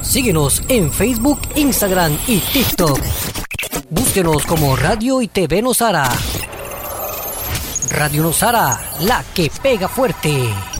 Síguenos en Facebook, Instagram y TikTok. Búsquenos como Radio y TV Nosara. Radio Nosara, la que pega fuerte.